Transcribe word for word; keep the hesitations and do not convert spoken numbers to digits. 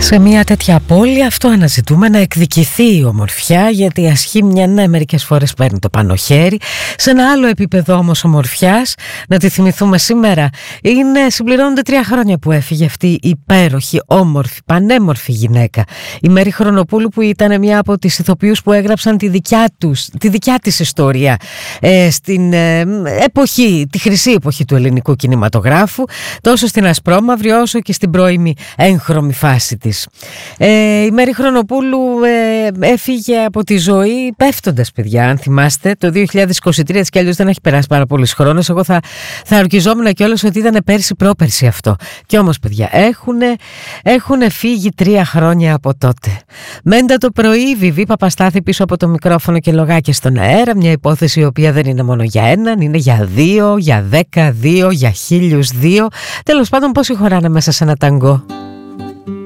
Σε μια τέτοια πόλη αυτό αναζητούμε, να εκδικηθεί η ομορφιά, γιατί ασχήμια ναι μερικές φορές παίρνει το πάνω χέρι. Σε ένα άλλο επίπεδο όμως ομορφιάς, να τη θυμηθούμε σήμερα, είναι, συμπληρώνονται τρία χρόνια που έφυγε αυτή η υπέροχη, όμορφη, πανέμορφη γυναίκα, η Μέρη Χρονοπούλου, που ήταν μια από τις ηθοποιούς που έγραψαν τη δικιά τους, τη δικιά της ιστορία ε, στην ε, εποχή, τη χρυσή εποχή του ελληνικού κινηματογράφου, τόσο στην ασπρόμαυρη όσο και στην πρώιμη έγχρωμη φάση της. Ε, η Μέρη Χρονοπούλου ε, έφυγε από τη ζωή πέφτοντας, παιδιά, αν θυμάστε, το δύο χιλιάδες είκοσι τρία, έτσι κι αλλιώς δεν έχει περάσει πάρα πολύς χρόνος. Εγώ θα, θα ορκιζόμουν κιόλας ότι ήταν πέρσι πρόπερσι αυτό. Κι όμως, παιδιά, έχουν φύγει τρία χρόνια από τότε. Μέντα το πρωί, Βιβί Παπαστάθη πίσω από το μικρόφωνο και λογάκια στον αέρα. Μια υπόθεση η οποία δεν είναι μόνο για έναν, είναι για δύο, για δέκα δύο, για χίλιους δύο. Τέλος πάντων, πόσοι χωράνε μέσα σε ένα ταγκό?